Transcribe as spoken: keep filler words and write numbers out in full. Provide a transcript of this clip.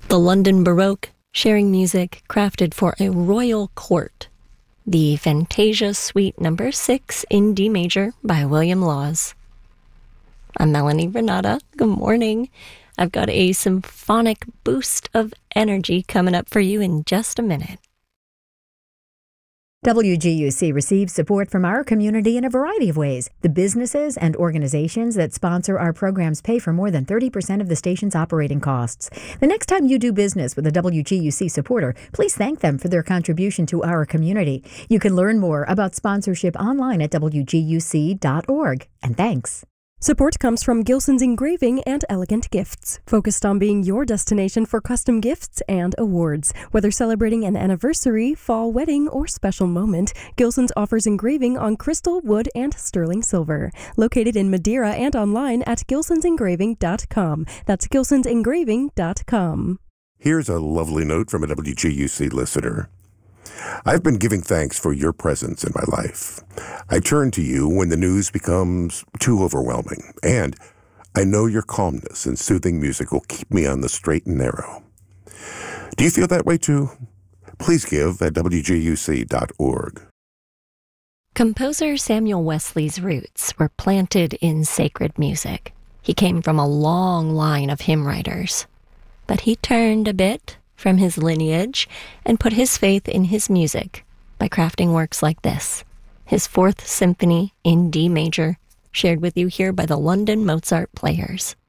The London Baroque, sharing music crafted for a royal court. The Fantasia Suite Number six in D major by William Laws. I'm Melanie Renata. Good morning. I've got a symphonic boost of energy coming up for you in just a minute. W G U C receives support from our community in a variety of ways. The businesses and organizations that sponsor our programs pay for more than thirty percent of the station's operating costs. The next time you do business with a W G U C supporter, please thank them for their contribution to our community. You can learn more about sponsorship online at W G U C dot org. And thanks. Support comes from Gilson's Engraving and Elegant Gifts, focused on being your destination for custom gifts and awards. Whether celebrating an anniversary, fall wedding, or special moment, Gilson's offers engraving on crystal, wood, and sterling silver. Located in Madeira and online at gilsons engraving dot com. That's gilsons engraving dot com. Here's a lovely note from a W G U C listener. I've been giving thanks for your presence in my life. I turn to you when the news becomes too overwhelming, and I know your calmness and soothing music will keep me on the straight and narrow. Do you feel that way too? Please give at W G U C dot org. Composer Samuel Wesley's roots were planted in sacred music. He came from a long line of hymn writers, but he turned a bit from his lineage and put his faith in his music by crafting works like this, his Fourth Symphony in D major, shared with you here by the London Mozart Players.